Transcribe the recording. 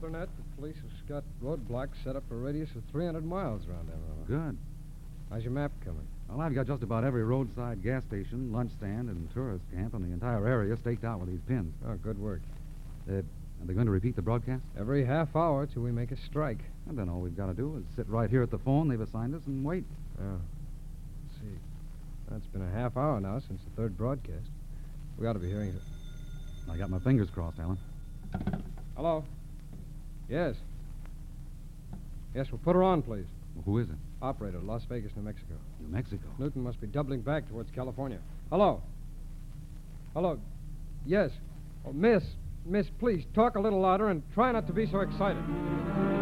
Burnett. The police have got roadblocks set up for a radius of 300 miles around Amarillo. Good. How's your map coming? Well, I've got just about every roadside gas station, lunch stand, and tourist camp in the entire area staked out with these pins. Oh, good work. Are they going to repeat the broadcast? Every half hour till we make a strike. And then all we've got to do is sit right here at the phone they've assigned us and wait. Oh. Let's see. It's been a half hour now since the third broadcast. We ought to be hearing it. I got my fingers crossed, Alan. Hello? Yes. Yes, well, put her on, please. Well, who is it? Operator, Las Vegas, New Mexico. New Mexico. Newton must be doubling back towards California. Hello? Hello? Yes. Oh, Miss, please, talk a little louder and try not to be so excited.